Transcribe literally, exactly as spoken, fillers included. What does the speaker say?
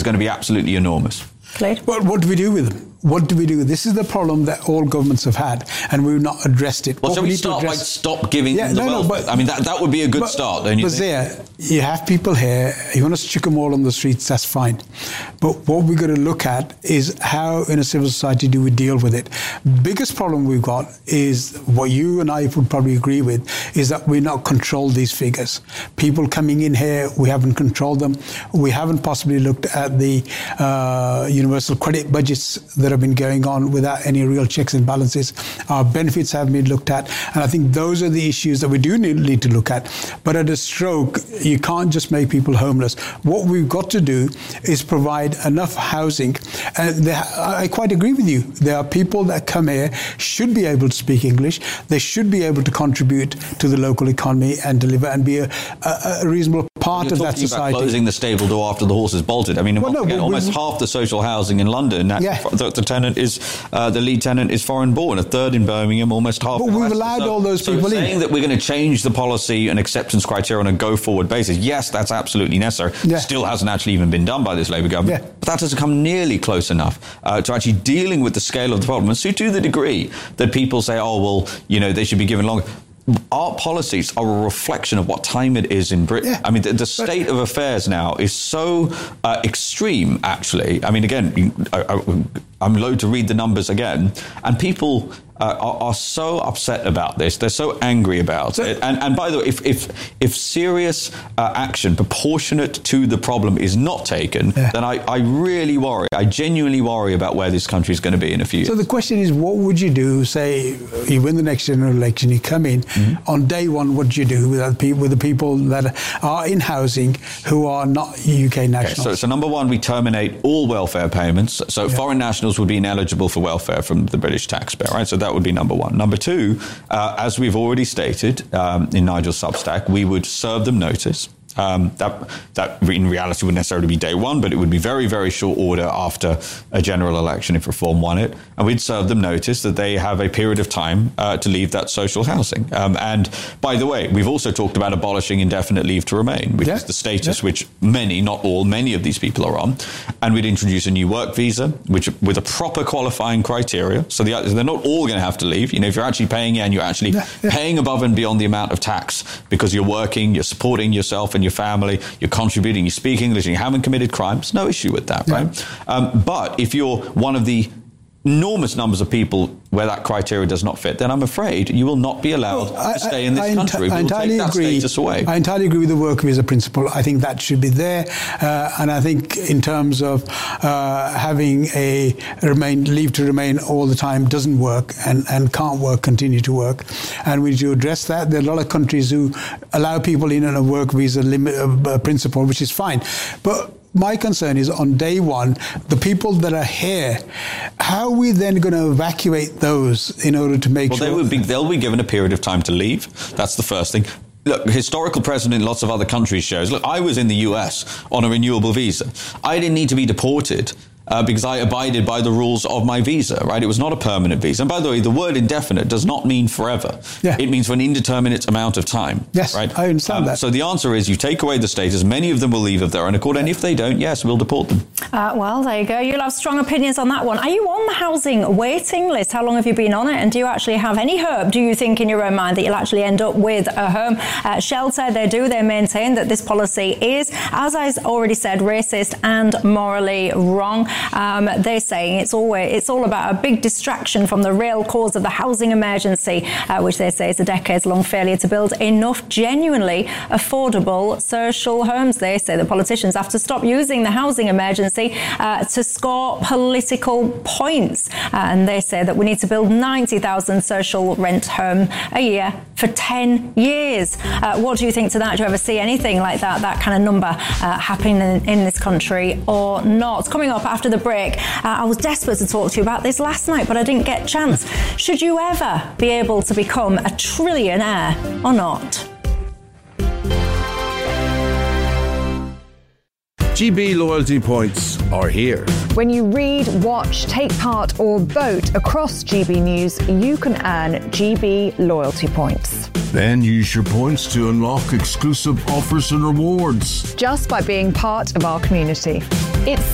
going to be absolutely enormous. Well, what do we do with them? What do we do? This is the problem that all governments have had, and we've not addressed it. Well, what shall we, we need start to by address... stop giving yeah, them the no, wealth? No, but, I mean, that, that would be a good but, start, don't you but think? there, you have people here, you want to stick them all on the streets, that's fine. But what we've got to look at is how, in a civil society, do we deal with it? Biggest problem we've got is, what you and I would probably agree with, is that we've not controlled these figures. People coming in here, we haven't controlled them. We haven't possibly looked at the uh, universal credit budgets that have been going on without any real checks and balances. Our benefits haven't been looked at, and I think those are the issues that we do need, need to look at. But at a stroke, you can't just make people homeless. What we've got to do is provide enough housing. And there, I quite agree with you. There are people that come here, should be able to speak English. They should be able to contribute to the local economy and deliver and be a, a, a reasonable part You're of that society. About closing the stable door after the horse is bolted. I mean, well, no, again, almost half the social housing in London, yeah. the, the tenant is uh, the lead tenant is foreign born. A third in Birmingham, almost half. But we've allowed so, all those so people saying in. Saying that we're going to change the policy and acceptance criteria on a go-forward basis, yes, that's absolutely necessary. Yeah. Still hasn't actually even been done by this Labour government. Yeah. But that doesn't come nearly close enough uh, to actually dealing with the scale of the problem. And so to the degree that people say, oh, well, you know, they should be given longer. Our policies are a reflection of what time it is in Britain. Yeah, I mean, the, the state of affairs now is so uh, extreme, actually. I mean, again, I, I, I'm loath to read the numbers again. And people uh, are, are so upset about this. They're so angry about so, it. And, and by the way, if if, if serious uh, action proportionate to the problem is not taken, yeah. then I, I really worry. I genuinely worry about where this country is going to be in a few years. So the question is, what would you do? Say you win the next general election, you come in. Mm-hmm. On day one, what do you do with the people, with the people that are in housing who are not U K nationals? Okay, so, so number one, we terminate all welfare payments. So yeah. foreign nationals would be ineligible for welfare from the British taxpayer, right? So that would be number one. Number two, uh, as we've already stated um, in Nigel's Substack, we would serve them notice. Um, that, that in reality wouldn't necessarily be day one, but it would be very, very short order after a general election if Reform won it. And we'd serve them notice that they have a period of time uh, to leave that social housing. Um, and by the way, we've also talked about abolishing indefinite leave to remain, which yeah. is the status yeah. which many, not all, many of these people are on. And we'd introduce a new work visa, which with a proper qualifying criteria. So the, they're not all going to have to leave. You know, if you're actually paying and you're actually yeah. Yeah. paying above and beyond the amount of tax because you're working, you're supporting yourself and your family, you're contributing, you speak English, and you haven't committed crimes, no issue with that, yeah. right? Um, but if you're one of the enormous numbers of people where that criteria does not fit, then I'm afraid you will not be allowed well, I, to stay in this I, country. I, I entirely take agree. That status away. I entirely agree with the work visa principle. I think that should be there. Uh, and I think in terms of uh, having a remain, leave to remain all the time doesn't work and, and can't work, continue to work. And we do address that. There are a lot of countries who allow people in on a work visa limit uh, principle, which is fine. But my concern is on day one, the people that are here, how are we then going to evacuate those in order to make well, sure... Well, they they'll be given a period of time to leave. That's the first thing. Look, historical precedent in lots of other countries shows, look, I was in the U S on a renewable visa. I didn't need to be deported. Uh, because I abided by the rules of my visa, right? It was not a permanent visa. And by the way, the word indefinite does not mean forever. Yeah. It means for an indeterminate amount of time. Yes, right? I understand um, that. So the answer is you take away the status, many of them will leave of their own accord, and if they don't, yes, we'll deport them. Uh, well, there you go. You'll have strong opinions on that one. Are you on the housing waiting list? How long have you been on it? And do you actually have any hope, do you think, in your own mind that you'll actually end up with a home uh, shelter? They do. They maintain that this policy is, as I already said, racist and morally wrong. Um, they saying it's always it's all about a big distraction from the real cause of the housing emergency, uh, which they say is a decades-long failure to build enough genuinely affordable social homes. They say that politicians have to stop using the housing emergency uh, to score political points. Uh, and they say that we need to build ninety thousand social rent home a year for ten years. Uh, what do you think to that? Do you ever see anything like that, that kind of number uh, happening in, in this country or not? Coming up after the break, Uh, I was desperate to talk to you about this last night, but I didn't get a chance. Should you ever be able to become a trillionaire or not? G B loyalty points are here. When you read, watch, take part or vote across G B News, you can earn G B loyalty points. Then use your points to unlock exclusive offers and rewards. Just by being part of our community. It's